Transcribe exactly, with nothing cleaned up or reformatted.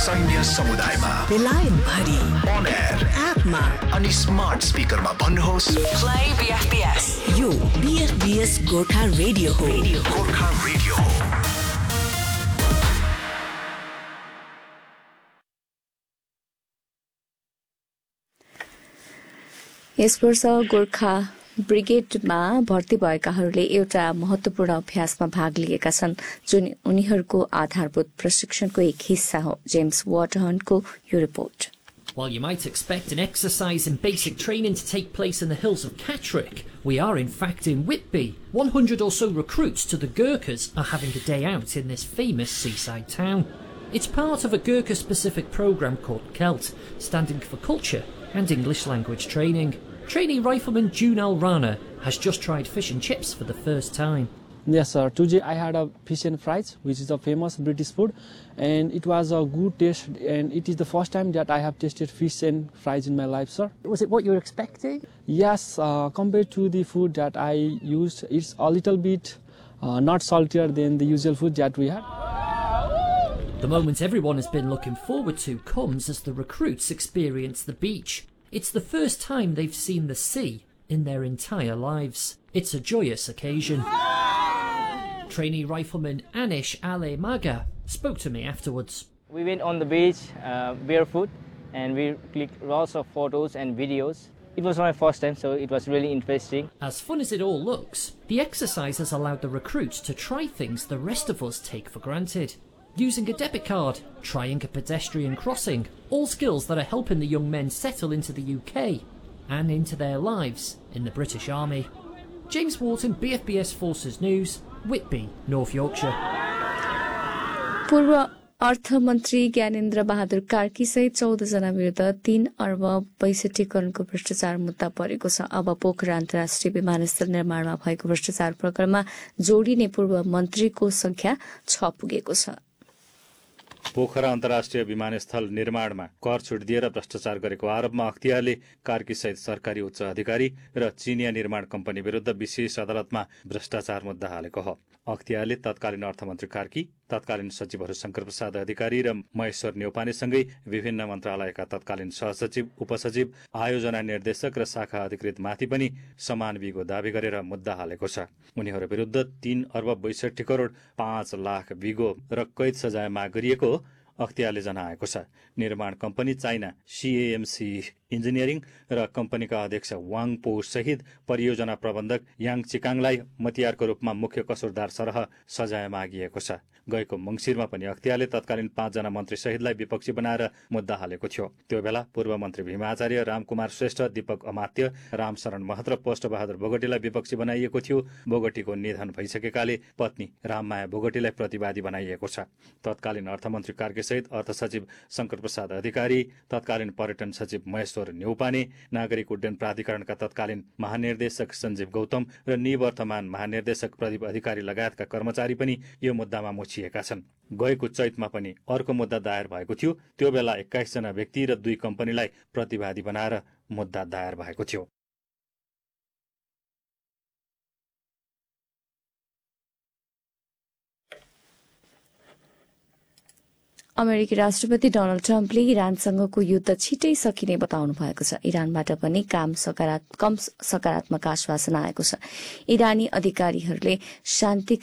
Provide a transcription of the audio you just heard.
सैन्य समुदायमा बेलायत भरि on air एपमा अनि स्मार्ट स्पिकरमा भन्नुहोस् play B F B S। यो B F B S Gorkha radio हो। गोर्खा रेडियो हो। यस वर्ष गोर्खा ब्रिगेडमा भर्ती भएकाहरूले एउटा महत्वपूर्ण अभ्यासमा भाग लिएका छन् जुन उनीहरूको आधारभूत प्रशिक्षणको एक हिस्सा हो। जेम्स वाटरहनको यो report. While you might expect an exercise and basic training to take place in the hills of Catterick, we are in fact in Whitby. one hundred or so recruits to the Gurkhas are having a day out in this famous seaside town. It's part of a Gurkha-specific programme called CELT, standing for Culture and English Language Training. Trainee rifleman Junal Rana has just tried fish and chips for the first time. Yes, sir. Today I had a fish and fries, which is a famous British food, and it was a good taste. And it is the first time that I have tasted fish and fries in my life, sir. Was it what you were expecting? Yes, uh, compared to the food that I used, it's a little bit uh, not saltier than the usual food that we had. The moment everyone has been looking forward to comes as the recruits experience the beach. It's the first time they've seen the sea in their entire lives. It's a joyous occasion. Trainee rifleman Anish Ale Maga spoke to me afterwards. We went on the beach uh, barefoot and we clicked lots of photos and videos. It was my first time, so it was really interesting. As fun as it all looks, the exercise has allowed the recruits to try things the rest of us take for granted. Using a debit card, trying a pedestrian crossing, all skills that are helping the young men settle into the U K and into their lives in the British Army. James Wharton, B F B S Forces News, Whitby, North Yorkshire. पूर्व अर्थमन्त्री ज्ञानेन्द्र बहादुर कार्की सहित चौध जना विरुद्ध तीन अर्ब पैसठी करोडको भ्रष्टाचार मुद्दा परेको छ। अब पोखरा अन्तर्राष्ट्रिय विमानस्थल निर्माणमा भएको भ्रष्टाचार प्रकरणमा जोडिने पूर्व मन्त्रीको संख्या छ पुगेको छ। पोखरा अन्तर्राष्ट्रिय विमानस्थल निर्माणमा कर छुट दिएर भ्रष्टाचार गरेको आरोपमा अख्तियारले कार्की सहित सरकारी उच्च अधिकारी र चिनिया निर्माण कम्पनी विरुद्ध विशेष अदालतमा भ्रष्टाचार मुद्दा हालेको हो। अख्तियारले तत्कालीन अर्थमन्त्री कार्की, तत्कालीन सचिवहरू शंकर प्रसाद अधिकारी र महेश्वर न्यौपानेसँगै विभिन्न मन्त्रालयका तत्कालीन सहसचिव, उपसचिव, आयोजना निर्देशक र शाखा अधिकृतमाथि पनि समान बिगो दावी गरेर मुद्दा हालेको छ। उनीहरू विरुद्ध तीन अर्ब बैसठी करोड पाँच लाख बिगो र कैद सजाय माग गरिएको अख्तियारले जनाएको छ। निर्माण कम्पनी चाइना सीएएमसी इन्जिनियरिङ र कम्पनीका अध्यक्ष वाङ पो सहित परियोजना प्रबन्धक याङ चिकाङलाई मतियारको रूपमा मुख्य कसुरदार सरह सजाय मागिएको छ। गएको मंगिरमा पनि अख्तियारले तत्कालीन पाँचजना मन्त्री सहितलाई विपक्षी बनाएर मुद्दा हालेको थियो। त्यो बेला पूर्व मन्त्री भीमाचार्य, रामकुमार श्रेष्ठ, दीपक अमात्य, रामशरण महत र पोष्ट बहादुर बोगटीलाई विपक्षी बनाइएको थियो। बोगटीको निधन भइसकेकाले पत्नी राममाया बोगटीलाई प्रतिवादी बनाइएको छ। तत्कालीन अर्थमन्त्री कार्की सहित अर्थ सचिव शंकर प्रसाद अधिकारी, तत्कालीन पर्यटन सचिव महेश्वर न्यौपाने, नागरिक उड्डयन प्राधिकरणका तत्कालीन महानिर्देशक सञ्जीव गौतम र निवर्तमान महानिर्देशक प्रदीप अधिकारी लगायतका कर्मचारी पनि यो मुद्दामा मुछिएका छन्। गएको चैतमा पनि अर्को मुद्दा दायर भएको थियो। त्यो बेला एक्काइस जना व्यक्ति र दुई कम्पनीलाई प्रतिवादी बनाएर मुद्दा दायर भएको थियो। अमेरिकी राष्ट्रपति डोनाल्ड ट्रम्पले इरानसँगको युद्ध छिटै सकिने बताउनु भएको छ। इरानबाट पनि काम सकारात्मक कम सकारात्मक आश्वासन आएको छ। इरानी अधिकारीहरूले शान्ति